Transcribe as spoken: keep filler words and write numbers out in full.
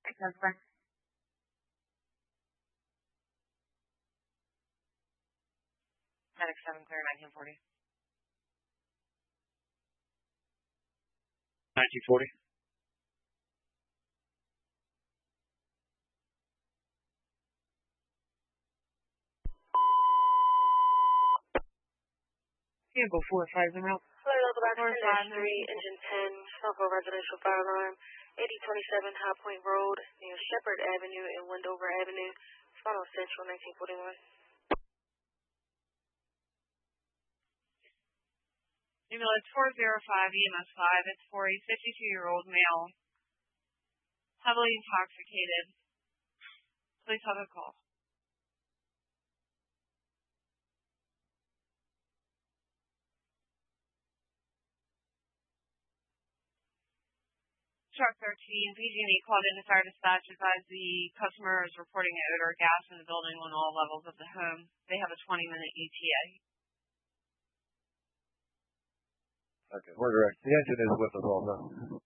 Customer. Medic seven clear, nineteen forty. nineteen forty. Vehicle four five zero. Hello, local doctor ten three, engine ten, Southwell residential fire alarm, eighty twenty-seven High Point Road, near Shepherd Avenue and Wendover Avenue, Toronto Central, nineteen forty-one. Ambulance four zero five E M S five. It's for a fifty-two-year-old male, heavily intoxicated. Please have a call. Truck thirteen, P G and E called in to fire dispatch, advised the customer is reporting an odor of gas in the building on all levels of the home. They have a twenty-minute E T A. Okay, we're direct. The engine is with us also.